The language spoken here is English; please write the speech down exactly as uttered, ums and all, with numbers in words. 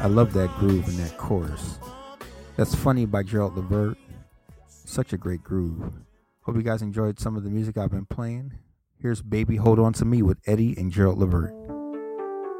I love that groove in that chorus. That's Funny by Gerald Levert. Such a great groove. Hope you guys enjoyed some of the music I've been playing. Here's Baby Hold On To Me with Eddie and Gerald Levert.